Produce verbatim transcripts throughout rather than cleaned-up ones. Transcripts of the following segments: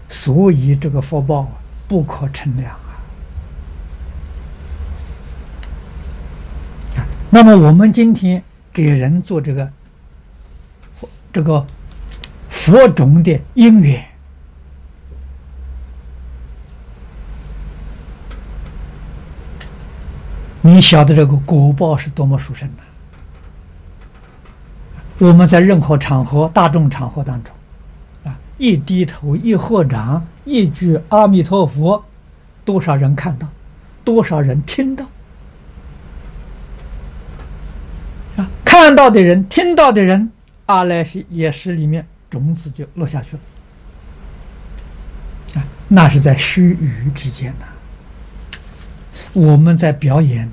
所以这个福报不可称量啊。那么我们今天给人做这个这个佛种的因缘，你晓得这个果报是多么殊胜的。我们在任何场合、大众场合当中，啊，一低头、一合掌、一句阿弥陀佛，多少人看到，多少人听到。啊，看到的人、听到的人，阿赖耶识里面种子就落下去了。啊，那是在须臾之间呐。我们在表演呢，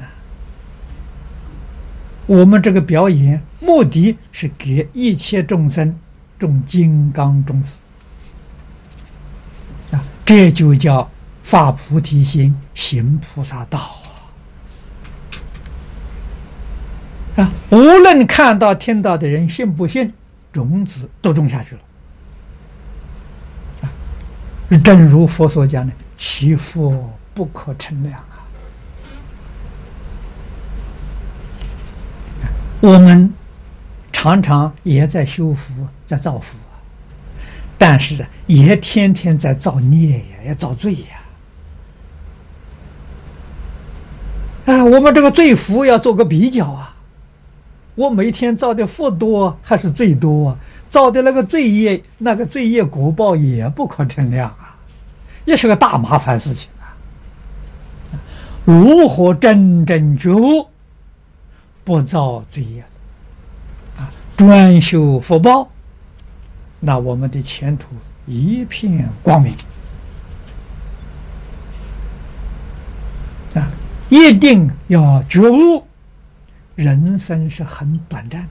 我们这个表演目的是给一切众生种金刚种子啊，这就叫发菩提心，行菩萨道啊！啊，无论看到听到的人信不信，种子都种下去了啊！正如佛所讲的，其福不可称量啊！我们常常也在修福，在造福啊，但是也天天在造孽呀，也造罪呀。啊，我们这个罪福要做个比较啊，我每天造的福多还是罪多啊？造的那个罪业，那个罪业果报也不可称量啊，也是个大麻烦事情啊。如何真正觉悟？不造罪业啊，专修福报，那我们的前途一片光明啊！一定要觉悟，人生是很短暂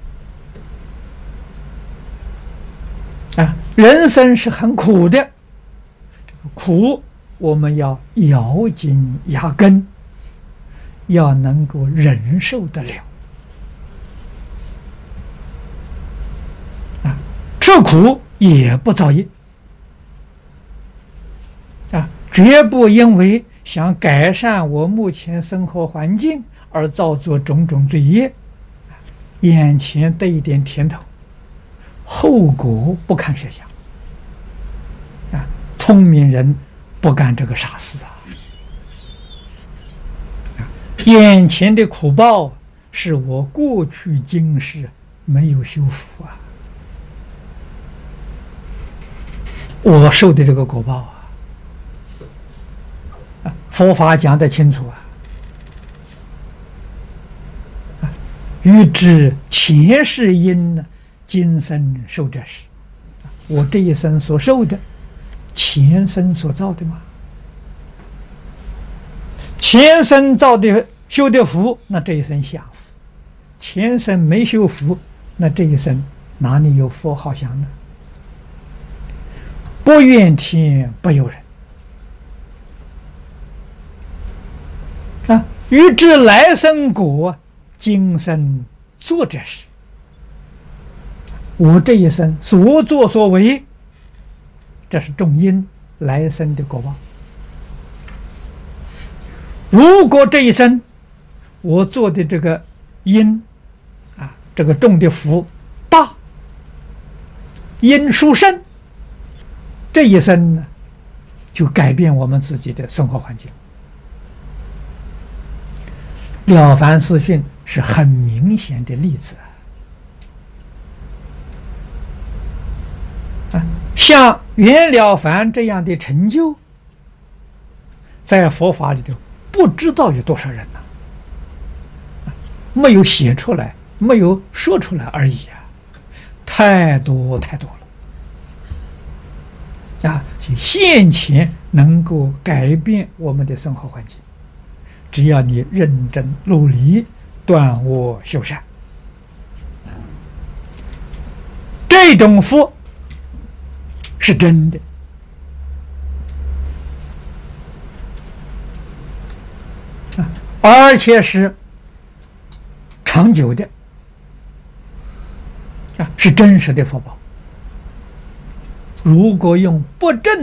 的啊，人生是很苦的，这个苦我们要咬紧牙根，要能够忍受得了啊，吃苦也不造业啊，绝不因为想改善我目前生活环境而造作种种罪业，眼前得一点甜头，后果不堪设想啊！聪明人不干这个傻事啊！眼前的苦报是我过去今世没有修复啊，我受的这个果报啊，佛法讲得清楚啊，欲知前世因呢，今生受这事，我这一生所受的，前生所造的嘛，前生造的修的福，那这一生享福；前生没修福，那这一生哪里有福好享呢？不怨天不尤人啊！欲知来生果，今生做这事。我这一生所作所为，这是种因，来生的果报。如果这一生我做的这个因啊，这个种的福大，因殊胜，这一生呢，就改变我们自己的生活环境。了凡四训是很明显的例子啊，像袁了凡这样的成就，在佛法里头不知道有多少人呢、啊？没有写出来，没有说出来而已啊，太多太多了啊！现前能够改变我们的生活环境，只要你认真努力，断恶修善，这种福是真的啊，而且是长久的啊，是真实的福报。如果用不正